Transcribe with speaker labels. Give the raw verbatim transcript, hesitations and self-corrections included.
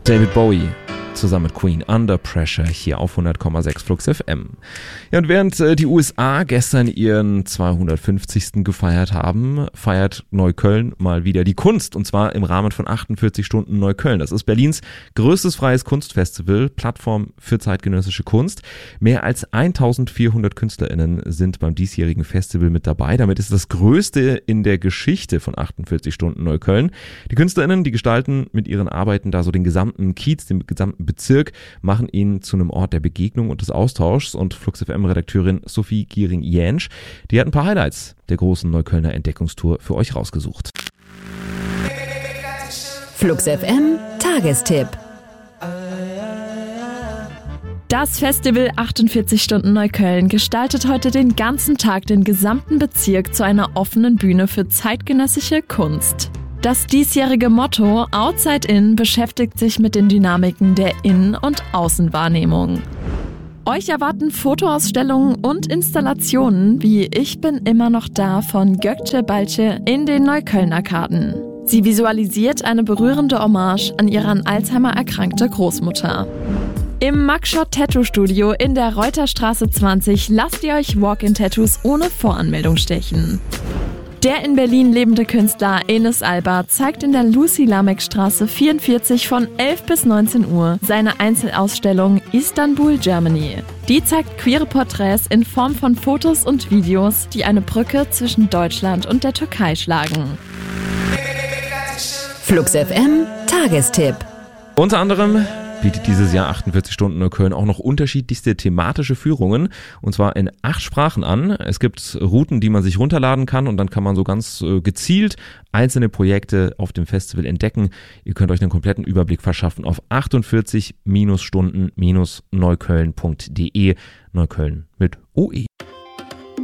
Speaker 1: David Bowie zusammen mit Queen, Under Pressure, hier auf hundert Komma sechs Flux F M. Ja, und während äh, die U S A gestern ihren zweihundertfünfzigsten gefeiert haben, feiert Neukölln mal wieder die Kunst, und zwar im Rahmen von achtundvierzig Stunden Neukölln. Das ist Berlins größtes freies Kunstfestival, Plattform für zeitgenössische Kunst. Mehr als eintausendvierhundert KünstlerInnen sind beim diesjährigen Festival mit dabei. Damit ist es das größte in der Geschichte von achtundvierzig Stunden Neukölln. Die KünstlerInnen, die gestalten mit ihren Arbeiten da so den gesamten Kiez, den gesamten Bezirk, machen ihn zu einem Ort der Begegnung und des Austauschs. Und Flux F M-Redakteurin Sophie Giering-Jänsch, die hat ein paar Highlights der großen Neuköllner Entdeckungstour für euch rausgesucht.
Speaker 2: Flux F M Tagestipp.
Speaker 3: Das Festival achtundvierzig Stunden Neukölln gestaltet heute den ganzen Tag den gesamten Bezirk zu einer offenen Bühne für zeitgenössische Kunst. Das diesjährige Motto Outside In beschäftigt sich mit den Dynamiken der Innen- und Außenwahrnehmung. Euch erwarten Fotoausstellungen und Installationen wie Ich bin immer noch da von Gökçe Balce in den Neukölln-Arkaden. Sie visualisiert eine berührende Hommage an ihre an Alzheimer erkrankte Großmutter. Im Mugshot Tattoo Studio in der Reuterstraße zwanzig lasst ihr euch Walk-in-Tattoos ohne Voranmeldung stechen. Der in Berlin lebende Künstler Enes Alba zeigt in der Lucy-Lameck-Straße vierundvierzig von elf bis neunzehn Uhr seine Einzelausstellung Istanbul, Germany. Die zeigt queere Porträts in Form von Fotos und Videos, die eine Brücke zwischen Deutschland und der Türkei schlagen.
Speaker 2: Flux F M Tagestipp.
Speaker 1: Unter anderem bietet dieses Jahr achtundvierzig Stunden Neukölln auch noch unterschiedlichste thematische Führungen, und zwar in acht Sprachen an. Es gibt Routen, die man sich runterladen kann, und dann kann man so ganz äh, gezielt einzelne Projekte auf dem Festival entdecken. Ihr könnt euch einen kompletten Überblick verschaffen auf achtundvierzig Stunden Neukölln punkt de. Neukölln mit O E.